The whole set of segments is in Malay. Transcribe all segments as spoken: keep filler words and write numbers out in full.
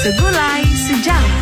Segulai Sejarah.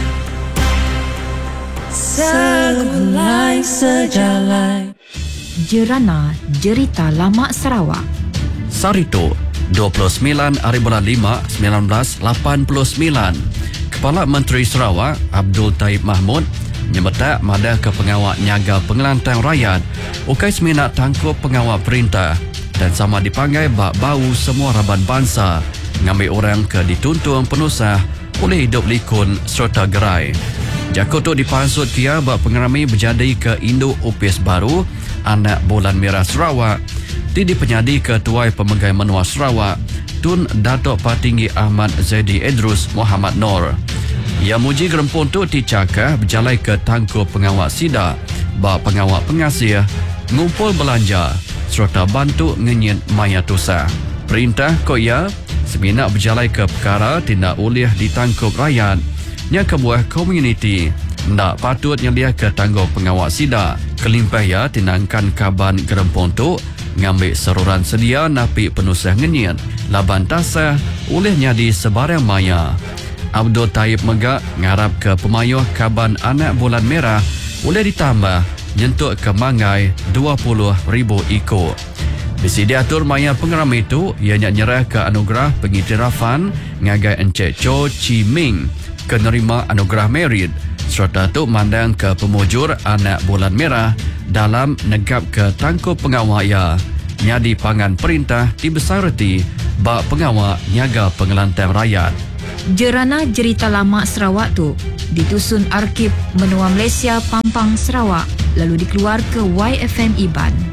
Segulai Sejarah. Jerana Jerita Lama Sarawak. Sarito, dua puluh sembilan hari bulan lima, seribu sembilan ratus lapan puluh sembilan. Kepala Menteri Sarawak, Abdul Taib Mahmud, menyebut mada ke pengawal Niaga Pengelantang Rakyat, ukai seminat tangkup pengawal perintah dan sama dipanggil bak bau semua raban bangsa, ngambil orang ke dituntun penusah oleh hidup likun serta gerai. Jakut tu dipansut kia bak pengerami berjadi ke Indo Upis Baru, anak Bulan Merah Sarawak, di penyadi Ketua Pemegai Menua Sarawak, Tun Datuk Patinggi Ahmad Zaidi Idrus Muhammad Nor. Ia muji gerempun tu dicakah berjalai ke tangkup pengawal sida, bak pengawal pengasih, ngumpul belanja, serta bantu ngenyit maya tusa. Perintah koya, seminat berjalai ke perkara tindak ulih ditangkup rakyat, yang kebuah komuniti, ndak patut yang dia ke tanggup pengawal sida, kelimpah ya tinangkan kaban gerempun tu, ngambil seruran sedia napi penusah ngenyit, laban tasah olehnya di sebarang maya. Abdul Taib Megak ngarap ke pemayuh kaban anak Bulan Merah boleh ditambah nyentuk ke mangai dua puluh ribu ekor. Bisi diatur maya pengeram itu, ianya nyerah ke anugerah pengiktirafan ngagai Encik Cho Chi Ming ke nerima anugerah merit, serta tu mandang ke pemujur anak Bulan Merah dalam negap ke tangkup pengawal ya, nyadi pangan perintah dibesarati bak pengawal Niaga Pengelantang Rakyat. Jerana Jerita Lama Sarawak tu ditusun Arkib Menua Malaysia Pampang Sarawak, lalu dikeluar ke Y F M Iban.